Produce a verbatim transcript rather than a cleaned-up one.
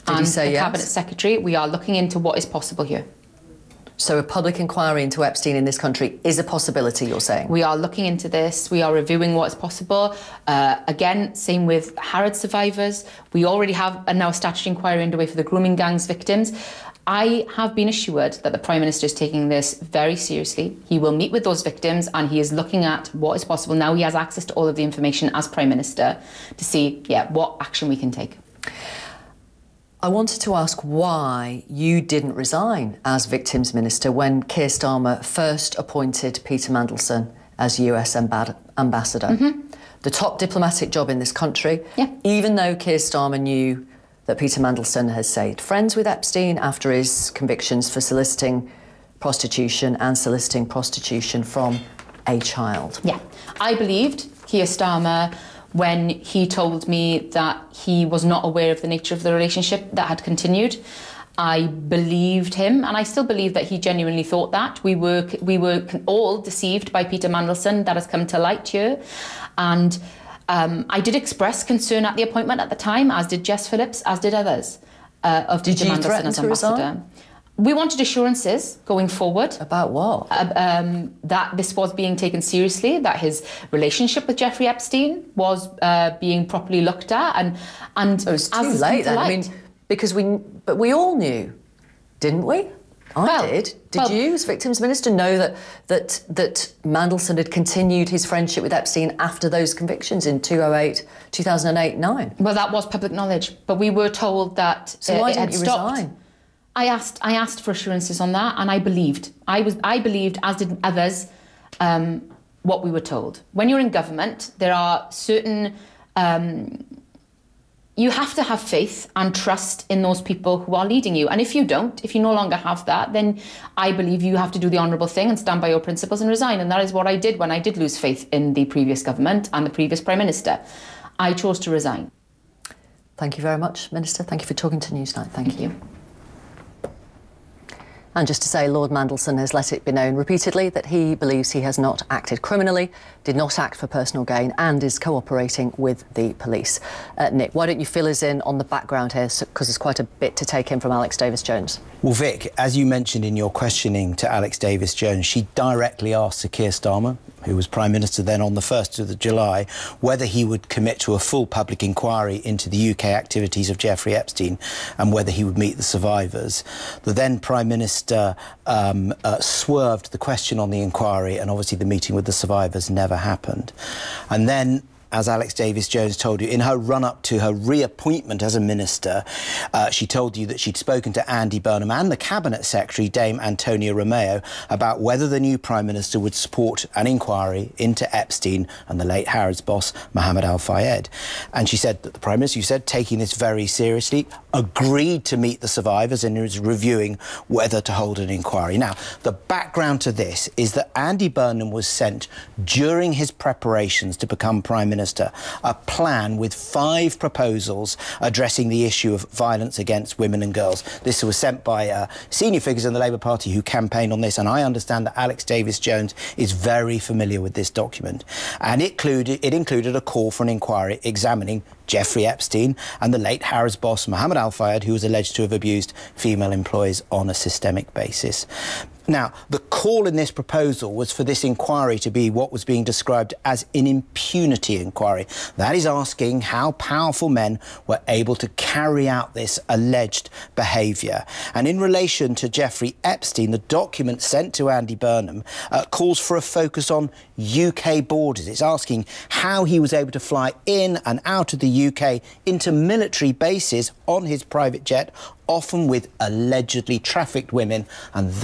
Did and he say the yes? Cabinet Secretary. We are looking into what is possible here. So a public inquiry into Epstein in this country is a possibility, you're saying? We are looking into this. We are reviewing what is possible. Uh, again, same with Harrods survivors. We already have a now statutory inquiry underway for the grooming gangs victims. I have been assured that the Prime Minister is taking this very seriously. He will meet with those victims and he is looking at what is possible. Now he has access to all of the information as Prime Minister to see, yeah, what action we can take. I wanted to ask why you didn't resign as Victims Minister when Keir Starmer first appointed Peter Mandelson as U S amba- ambassador. Mm-hmm. The top diplomatic job in this country, yeah. even though Keir Starmer knew that Peter Mandelson has stayed friends with Epstein after his convictions for soliciting prostitution and soliciting prostitution from a child. Yeah, I believed Keir Starmer when he told me that he was not aware of the nature of the relationship that had continued. I believed him, and I still believe that he genuinely thought that. We were we were all deceived by Peter Mandelson. That has come to light here. And um, I did express concern at the appointment at the time, as did Jess Phillips, as did others, uh, of did Peter you Mandelson as to ambassador. Resign? We wanted assurances going forward. About what? Uh, um, that this was being taken seriously, that his relationship with Jeffrey Epstein was uh, being properly looked at, and and it was too late then. I mean, because we, but we all knew, didn't we? I well, did. Did well, you, as Victims Minister, know that that that Mandelson had continued his friendship with Epstein after those convictions in two thousand eight, two thousand eight, nine? Well, that was public knowledge, but we were told that so uh, why it didn't had you stopped. resign? I asked, I asked for assurances on that, and I believed. I was, I believed, as did others, um, what we were told. When you're in government, there are certain. Um, you have to have faith and trust in those people who are leading you, and if you don't, if you no longer have that, then I believe you have to do the honourable thing and stand by your principles and resign. And that is what I did when I did lose faith in the previous government and the previous Prime Minister. I chose to resign. Thank you very much, Minister. Thank you for talking to Newsnight. Thank, Thank you. you. And just to say, Lord Mandelson has let it be known repeatedly that he believes he has not acted criminally, did not act for personal gain, and is cooperating with the police. Uh, Nick, why don't you fill us in on the background here, because there's quite a bit to take in from Alex Davies-Jones. Well, Vic, as you mentioned in your questioning to Alex Davies-Jones, she directly asked Sir Keir Starmer, who was Prime Minister then on the first of July, whether he would commit to a full public inquiry into the U K activities of Jeffrey Epstein and whether he would meet the survivors. The then Prime Minister um, uh, swerved the question on the inquiry, and obviously the meeting with the survivors never happened. And then, as Alex Davies-Jones told you, in her run-up to her reappointment as a minister, uh, she told you that she'd spoken to Andy Burnham and the Cabinet Secretary, Dame Antonia Romeo, about whether the new Prime Minister would support an inquiry into Epstein and the late Harrods boss, Mohammed Al-Fayed. And she said that the Prime Minister, you said, taking this very seriously, agreed to meet the survivors and is reviewing whether to hold an inquiry. Now, the background to this is that Andy Burnham was sent during his preparations to become Prime Minister Minister, a plan with five proposals addressing the issue of violence against women and girls. This was sent by uh, senior figures in the Labour Party who campaigned on this, and I understand that Alex Davies-Jones is very familiar with this document. And it included, it included a call for an inquiry examining Jeffrey Epstein and the late Harrods boss, Mohammed Al-Fayed, who was alleged to have abused female employees on a systemic basis. Now, the call in this proposal was for this inquiry to be what was being described as an impunity inquiry. That is asking how powerful men were able to carry out this alleged behaviour. And in relation to Jeffrey Epstein, the document sent to Andy Burnham uh, calls for a focus on U K borders. It's asking how he was able to fly in and out of the U K into military bases on his private jet, often with allegedly trafficked women, and